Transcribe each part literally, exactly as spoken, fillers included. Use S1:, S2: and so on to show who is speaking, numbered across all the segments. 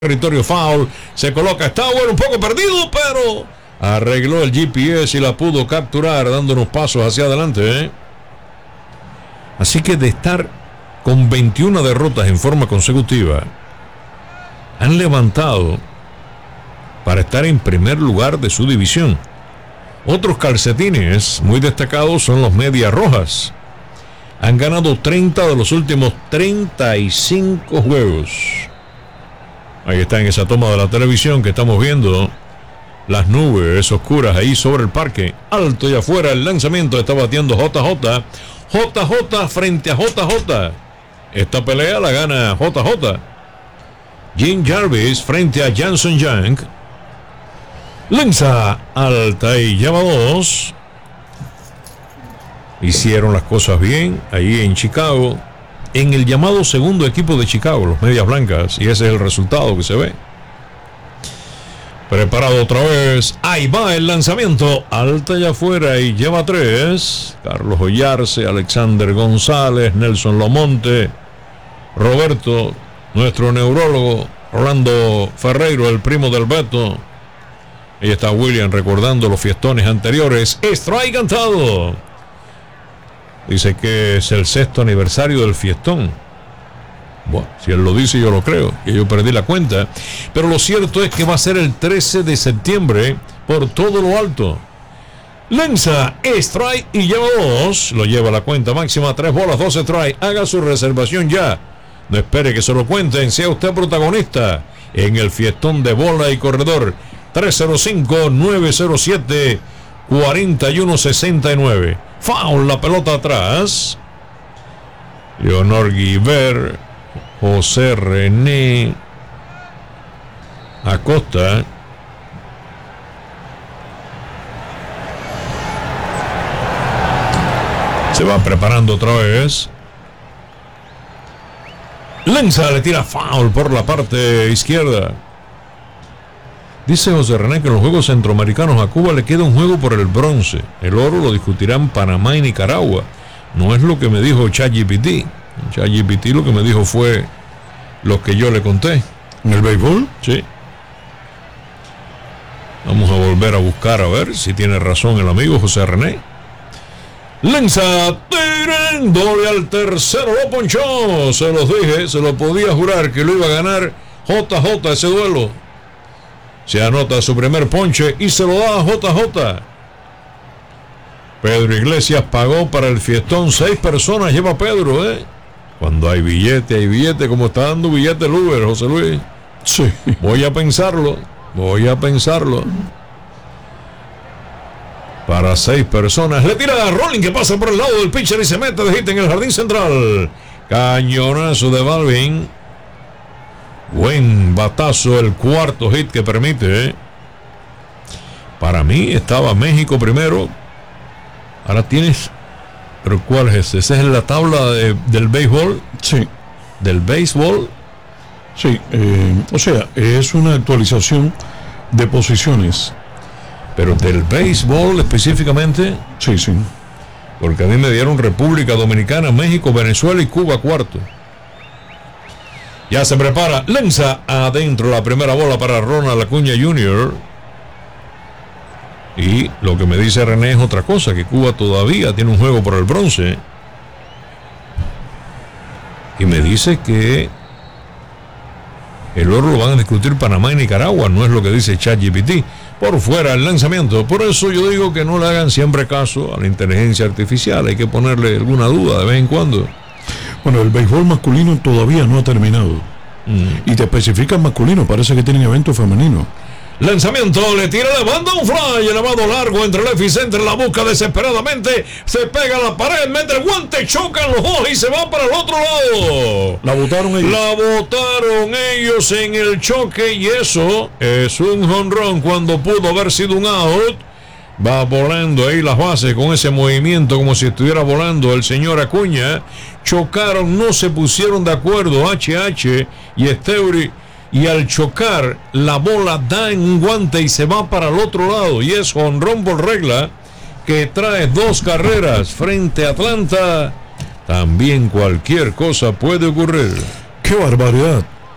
S1: territorio foul, se coloca, está bueno, un poco perdido, pero arregló el G P S y la pudo capturar, dándonos pasos hacia adelante, ¿eh? Así que de estar con veintiuna derrotas en forma consecutiva, han levantado para estar en primer lugar de su división. Otros calcetines muy destacados son los Medias Rojas. Han ganado treinta de los últimos treinta y cinco juegos. Ahí está en esa toma de la televisión que estamos viendo las nubes oscuras ahí sobre el parque. Alto y afuera el lanzamiento está batiendo J J. J J frente a J J. Esta pelea la gana J J. Jim Jarvis frente a Janson Young. Lanza alta y lleva dos. Hicieron las cosas bien ahí en Chicago, en el llamado segundo equipo de Chicago, los Medias Blancas, y ese es el resultado que se ve. Preparado otra vez, ahí va el lanzamiento, alta y afuera y lleva tres. Carlos Ollarse, Alexander González, Nelson Lomonte, Roberto, nuestro neurólogo, Orlando Ferreiro, el primo del Beto. Ahí está William recordando los fiestones anteriores. Strike cantado. Dice que es el sexto aniversario del fiestón. Bueno, si él lo dice, yo lo creo, que yo perdí la cuenta. Pero lo cierto es que va a ser el trece de septiembre por todo lo alto. Lanza, strike y lleva dos. Lo lleva a la cuenta máxima, tres bolas, dos strike. Haga su reservación ya. No espere que se lo cuenten, sea usted protagonista en el fiestón de bola y corredor. tres cero cinco, nueve cero siete, cuatro uno seis nueve. Foul, la pelota atrás. Leonor Guiver, José René Acosta. Se va preparando otra vez. Lanza, le tira foul por la parte izquierda. Dice José René que en los Juegos Centroamericanos a Cuba le queda un juego por el bronce. El oro lo discutirán Panamá y Nicaragua. No es lo que me dijo ChatGPT. ChatGPT lo que me dijo fue lo que yo le conté.
S2: ¿En el béisbol?
S1: Sí. Vamos a volver a buscar a ver si tiene razón el amigo José René. Lanza, tirándole al tercero, lo ponchó. Se los dije, se lo podía jurar que lo iba a ganar J J ese duelo. Se anota su primer ponche y se lo da a J J. Pedro Iglesias pagó para el fiestón. Seis personas lleva Pedro, ¿eh? Cuando hay billete, hay billete, como está dando billete el Uber, José Luis.
S2: Sí.
S1: Voy a pensarlo, voy a pensarlo. Para seis personas. Le tira a Rolling que pasa por el lado del pitcher y se mete de hit en el jardín central. Cañonazo de Balvin. Buen batazo, el cuarto hit que permite, ¿eh? Para mí estaba México primero. Ahora tienes, pero ¿cuál es ese? ¿Esa es la tabla de, del béisbol?
S2: Sí.
S1: ¿Del béisbol?
S2: Sí, eh, o sea, es una actualización de posiciones.
S1: Pero del béisbol específicamente.
S2: Sí, sí.
S1: Porque a mí me dieron República Dominicana, México, Venezuela y Cuba cuarto. Ya se prepara, lanza adentro la primera bola para Ronald Acuña junior Y lo que me dice René es otra cosa, que Cuba todavía tiene un juego por el bronce. Y me dice que el oro lo van a discutir Panamá y Nicaragua, no es lo que dice ChatGPT. Por fuera el lanzamiento. Por eso yo digo que no le hagan siempre caso a la inteligencia artificial. Hay que ponerle alguna duda de vez en cuando.
S2: Bueno, el béisbol masculino todavía no ha terminado. Mm. Y te especifican masculino, parece que tienen evento femenino.
S1: Lanzamiento, le tira, le manda un fly, elevado largo entre el left y center, la busca desesperadamente, se pega a la pared, mete el guante, chocan los dos y se va para el otro lado.
S2: La botaron ellos.
S1: La botaron ellos en el choque y eso es un jonrón cuando pudo haber sido un out. Va volando ahí las bases con ese movimiento como si estuviera volando el señor Acuña. Chocaron, no se pusieron de acuerdo H H y Esteuri. Y al chocar, la bola da en un guante y se va para el otro lado. Y es jonrón por regla que trae dos carreras frente a Atlanta. También cualquier cosa puede ocurrir.
S2: ¡Qué barbaridad!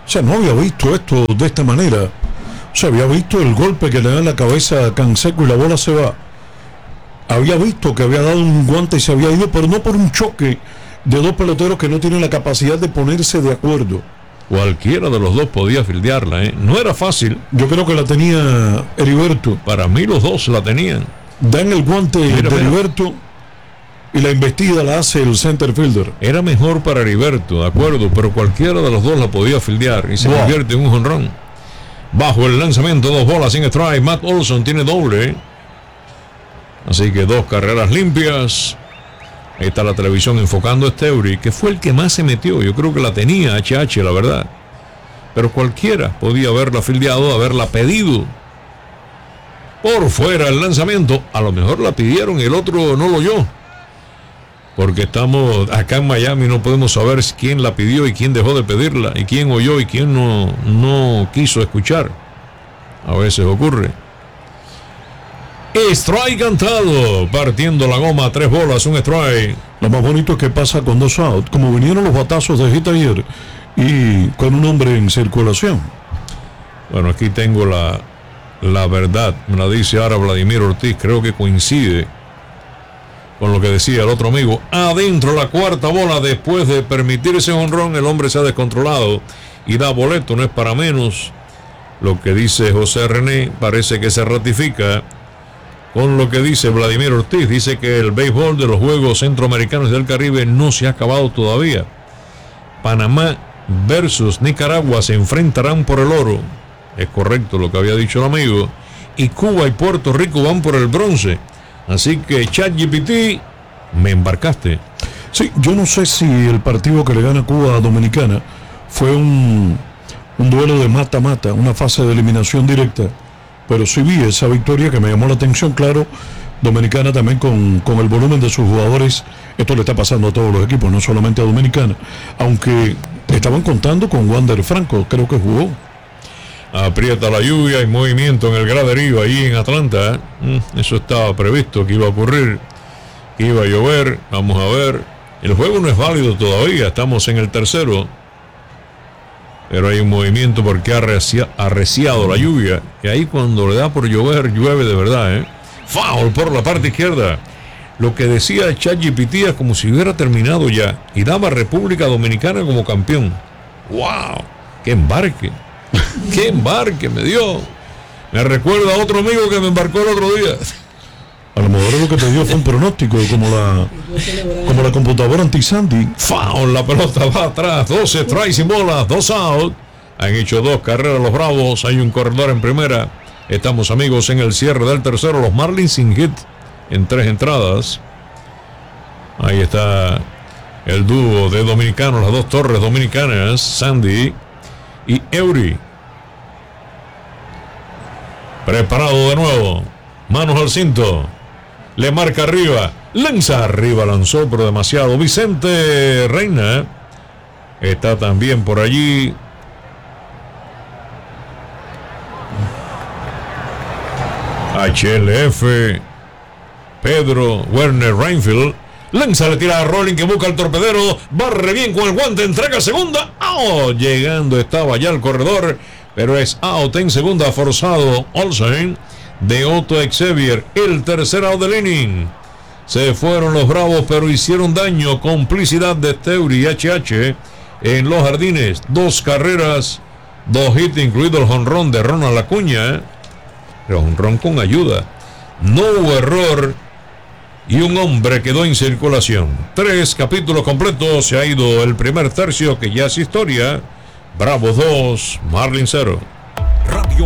S2: O sea, no había visto esto de esta manera. O sea, había visto el golpe que le da en la cabeza a Canseco y la bola se va. Había visto que había dado un guante y se había ido, pero no por un choque de dos peloteros que no tienen la capacidad de ponerse de acuerdo.
S1: Cualquiera de los dos podía fildearla, ¿eh? No era fácil.
S2: Yo creo que la tenía Heriberto.
S1: Para mí los dos la tenían.
S2: Dan el guante mira, de mira. Heriberto y la embestida la hace el center fielder.
S1: Era mejor para Heriberto, de acuerdo, pero cualquiera de los dos la podía fildear y se wow. convierte en un jonrón. Bajo el lanzamiento, dos bolas sin strike. Matt Olson tiene doble. Así que dos carreras limpias. Ahí está la televisión enfocando a Esteury, que fue el que más se metió. Yo creo que la tenía H H, la verdad. Pero cualquiera podía haberla fildeado, haberla pedido. Por fuera el lanzamiento. A lo mejor la pidieron y el otro no lo oyó. Porque estamos acá en Miami, no podemos saber quién la pidió y quién dejó de pedirla, y quién oyó y quién no, no quiso escuchar. A veces ocurre. Strike cantado, partiendo la goma, tres bolas, un strike.
S2: Lo más bonito es que pasa con dos outs, como vinieron los batazos de hit ayer y con un hombre en circulación.
S1: Bueno, aquí tengo la, la verdad, me la dice ahora Vladimir Ortiz, creo que coincide con lo que decía el otro amigo. Adentro la cuarta bola, después de permitir ese jonrón, el hombre se ha descontrolado y da boleto, no es para menos. Lo que dice José René parece que se ratifica con lo que dice Vladimir Ortiz. Dice que el béisbol de los Juegos Centroamericanos del Caribe no se ha acabado todavía. Panamá versus Nicaragua se enfrentarán por el oro. Es correcto lo que había dicho el amigo. Y Cuba y Puerto Rico van por el bronce. Así que ChatGPT, me embarcaste.
S2: Sí, yo no sé si el partido que le gana Cuba a Dominicana fue un, un duelo de mata-mata, una fase de eliminación directa. Pero sí vi esa victoria que me llamó la atención, claro. Dominicana también con, con el volumen de sus jugadores. Esto le está pasando a todos los equipos, no solamente a Dominicana. Aunque estaban contando con Wander Franco, creo que jugó.
S1: Aprieta la lluvia y movimiento en el graderío ahí en Atlanta. Eso estaba previsto que iba a ocurrir, que iba a llover. Vamos a ver. El juego no es válido todavía, estamos en el tercero. Pero hay un movimiento porque ha arrecia, arreciado la lluvia. Y ahí cuando le da por llover, llueve de verdad, ¿eh? Foul por la parte izquierda. Lo que decía ChatGPT es como si hubiera terminado ya. Y daba a República Dominicana como campeón. ¡Wow! ¡Qué embarque! ¡Qué embarque me dio! Me recuerda a otro amigo que me embarcó el otro día.
S2: A lo mejor lo que te dio fue un pronóstico, como la como la computadora anti-Sandy.
S1: Foul, la pelota va atrás, doce strikes sin bolas, dos out. Han hecho dos carreras los Bravos, hay un corredor en primera. Estamos, amigos, en el cierre del tercero, los Marlins sin hit en tres entradas. Ahí está el dúo de dominicanos, las dos torres dominicanas, Sandy y Eury. Preparado de nuevo, manos al cinto. Le marca arriba, lanza arriba, lanzó pero demasiado. Vicente Reina está también por allí. H L F, Pedro Werner Reinfeldt. Lanza, le tira a Rolling que busca el torpedero. Barre bien con el guante, entrega segunda. Oh, llegando estaba ya el corredor, pero es out en segunda, forzado Olsen de Otto Xavier, el tercer out del inning. Se fueron los Bravos, pero hicieron daño. Complicidad de Esteury y H H en los jardines. Dos carreras, dos hits, incluido el jonrón de Ronald Acuña. Pero jonrón con ayuda. No hubo error y un hombre quedó en circulación. Tres capítulos completos. Se ha ido el primer tercio, que ya es historia. Bravos dos, Marlins cero.